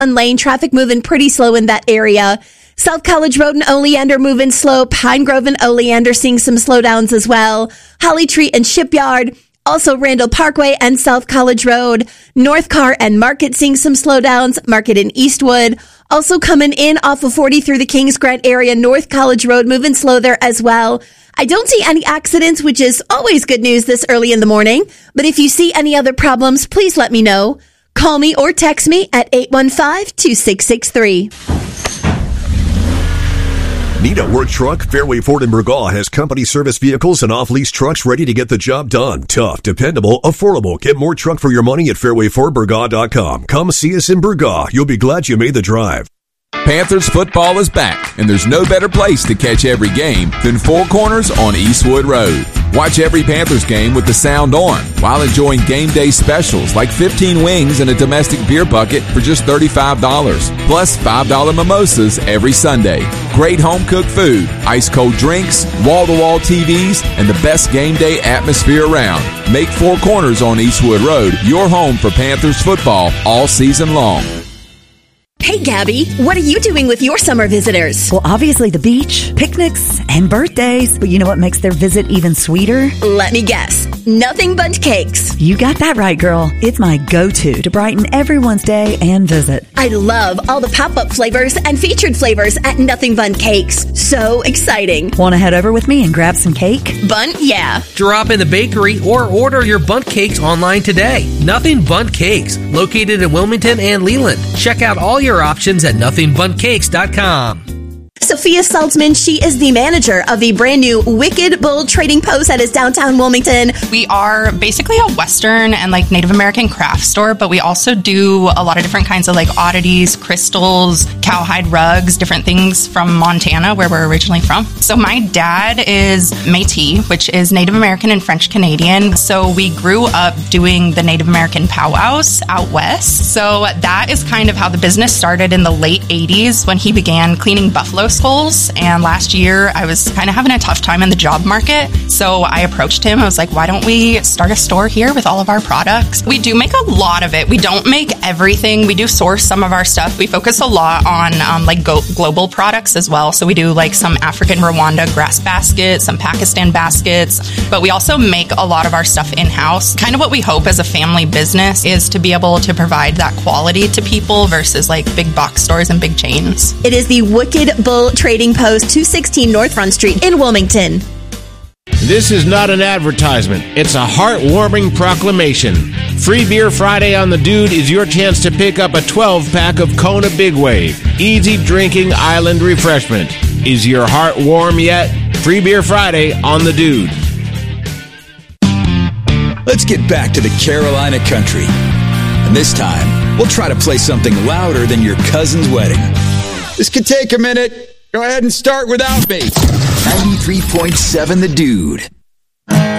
One lane traffic moving pretty slow in that area. South College Road and Oleander moving slow. Pine Grove and Oleander seeing some slowdowns as well. Holly Tree and Shipyard. Also Randall Parkway and South College Road. North Car and Market seeing some slowdowns. Market in Eastwood. Also coming in off of 40 through the Kings Grant area. North College Road moving slow there as well. I don't see any accidents, which is always good news this early in the morning. But if you see any other problems, please let me know. Call me or text me at 815-2663. Need a work truck? Fairway Ford in Burgaw has company service vehicles and off-lease trucks ready to get the job done. Tough, dependable, affordable. Get more truck for your money at fairwayfordburgaw.com. Come see us in Burgaw. You'll be glad you made the drive. Panthers football is back, and there's no better place to catch every game than Four Corners on Eastwood Road. Watch every Panthers game with the sound on while enjoying game day specials like 15 wings and a domestic beer bucket for just $35, plus $5 mimosas every Sunday. Great home-cooked food, ice-cold drinks, wall-to-wall TVs, and the best game day atmosphere around. Make Four Corners on Eastwood Road your home for Panthers football all season long. Hey, Gabby, what are you doing with your summer visitors? Well, obviously the beach, picnics, and birthdays. But you know what makes their visit even sweeter? Let me guess. Nothing Bundt Cakes. You got that right, girl. It's my go-to to brighten everyone's day and visit. I love all the pop-up flavors and featured flavors at Nothing Bundt Cakes. So exciting. Want to head over with me and grab some cake? Bundt, yeah. Drop in the bakery or order your Bundt Cakes online today. Nothing Bundt Cakes, located in Wilmington and Leland. Check out all your options at nothingbundcakes.com. Sophia Saltzman, she is the manager of the brand new Wicked Bull Trading Post that is downtown Wilmington. We are basically a Western and like Native American craft store, but we also do a lot of different kinds of like oddities, crystals, cowhide rugs, different things from Montana, where we're originally from. So my dad is Métis, which is Native American and French Canadian. So we grew up doing the Native American powwows out west. So that is kind of how the business started in the late 80s when he began cleaning buffalo skulls. And last year I was kind of having a tough time in the job market. So I approached him. I was like, why don't we start a store here with all of our products? We do make a lot of it. We don't make everything. We do source some of our stuff. We focus a lot on global products as well. So we do like some African Rwanda grass baskets, some Pakistan baskets, but we also make a lot of our stuff in-house. Kind of what we hope as a family business is to be able to provide that quality to people versus like big box stores and big chains. It is the Wicked Bull Trading Post, 216 North Front Street in Wilmington. This is not an advertisement. It's a heartwarming proclamation. Free Beer Friday on the Dude is your chance to pick up a 12-pack of Kona Big Wave. Easy drinking island refreshment. Is your heart warm yet? Free Beer Friday on the Dude. Let's get back to the Carolina country. And this time, we'll try to play something louder than your cousin's wedding. This could take a minute. Go ahead and start without me. 93.7 The Dude.